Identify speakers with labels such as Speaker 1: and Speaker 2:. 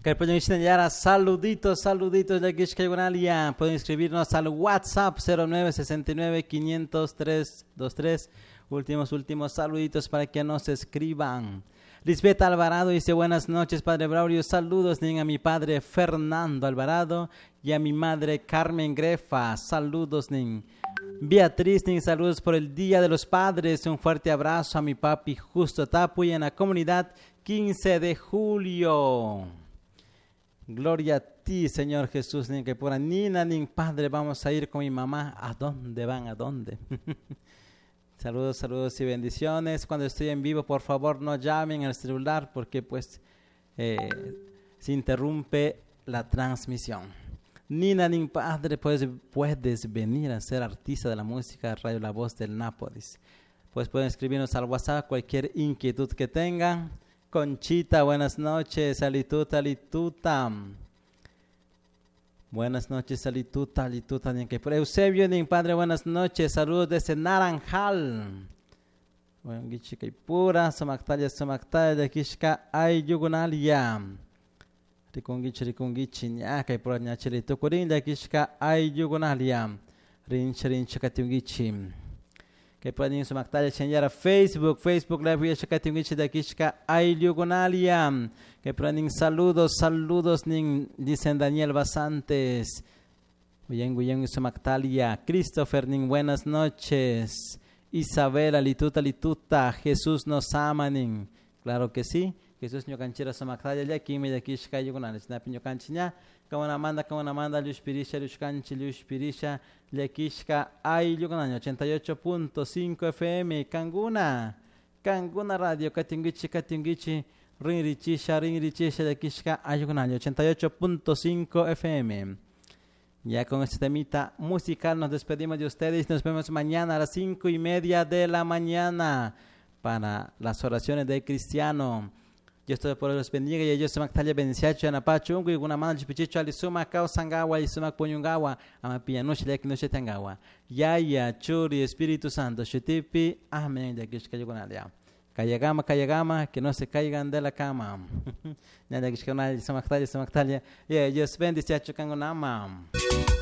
Speaker 1: Que pueden enseñar saluditos de Guishkaygunalia. Pueden escribirnos al WhatsApp 0969-503-23. Últimos saluditos para que nos escriban. Lisbeth Alvarado dice: buenas noches, Padre Braulio. Saludos a mi padre Fernando Alvarado y a mi madre Carmen Grefa. Saludos, Beatriz, saludos por el Día de los Padres. Un fuerte abrazo a mi papi Justo Tapu y en la comunidad 15 de julio. Gloria a ti, Señor Jesús, que por Nina, Padre, vamos a ir con mi mamá. ¿A dónde van? ¿A dónde? Saludos y bendiciones. Cuando estoy en vivo, por favor, no llamen al celular porque pues se interrumpe la transmisión. Nina, Padre, puedes venir a ser artista de la música Radio La Voz del Nápoles. Pues pueden escribirnos al WhatsApp cualquier inquietud que tengan. Conchita, buenas noches. Salituta. Buenas noches, salituta. Eusebio, Padre, buenas noches. Saludos desde Naranjal. Bueno, Gichika y pura, Somactalia, de Kishka, ay, Yugunalia. Rikungichi, Nyaka y pura, Nyachilito, Corinda, Kishka, ay, Yugunalia. Rinchakatiungichi. Que pueden Somactalia, Chenyara, Facebook Live, Yachakatiungichi, de Kishka, ay, Yugunalia. Que pueden saludos, dicen Daniel Basantes. Guyen, Somactalia. Christopher, buenas noches. Isabela, lituta, Jesús nos ama, claro que sí. Jesús no canchera Somactalia, ya aquí me de Kishka Yugunalia. Snapinho canchiña, como una manda, Luz Pirisha, Lekishka, ay, Yugunalia, 88.5 FM, Canguna Radio, Katingichi. Rinrichisha de Kishka Ayugunalia 88.5 FM. Ya con este temita musical nos despedimos de ustedes. Nos vemos mañana a las 5:30 de la mañana para las oraciones de cristiano. Dios todo por los bendiga y ellos se mactalia bendiacho en apachungu y una mano chipichicho alisuma cao sangawa y suma puñungawa amapia noche de noche tangawa. Yaya churi Espíritu Santo shutipi amén de Kishka Ayugunalia. Kayagama, que no se caigan de la cama. Nada que Somactalia. Dios bendice a Chucangonama.